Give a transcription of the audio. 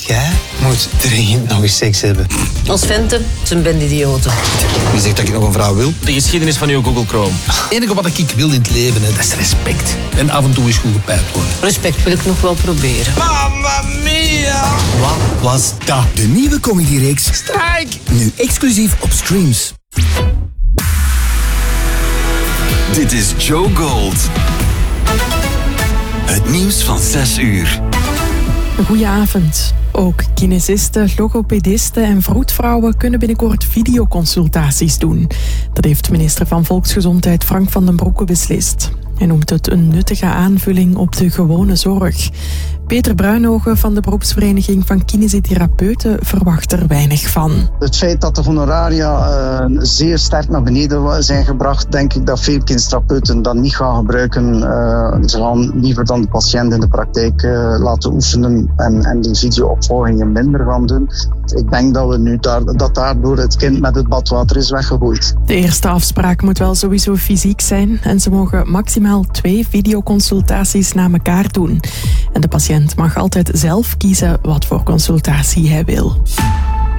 Jij moet dringend nog eens seks hebben. Ons venten, zijn bendidioten. Wie zegt dat ik nog een vrouw wil? De geschiedenis van uw Google Chrome. Het enige wat ik wil in het leven, dat is respect. En af en toe is goed gepijpt worden. Respect wil ik nog wel proberen. Mamma mia! Wat was dat? De nieuwe comedyreeks Strijk! nu exclusief op Streams. Dit is Joe Gold. Het nieuws van 6 uur. Goedenavond. Ook kinesisten, logopedisten en vroedvrouwen kunnen binnenkort videoconsultaties doen. Dat heeft minister van Volksgezondheid Frank van den Broeke beslist. Hij noemt het een nuttige aanvulling op de gewone zorg. Peter Bruinogen van de beroepsvereniging van kinesitherapeuten verwacht er weinig van. Het feit dat de honoraria zeer sterk naar beneden zijn gebracht, denk ik dat veel kinesitherapeuten dat niet gaan gebruiken. Ze gaan liever dan de patiënt in de praktijk laten oefenen en de videoopvolgingen minder gaan doen. Ik denk dat we nu daardoor het kind met het badwater is weggegooid. De eerste afspraak moet wel sowieso fysiek zijn en ze mogen maximaal 2 videoconsultaties na elkaar doen. En de patiënt mag altijd zelf kiezen wat voor consultatie hij wil.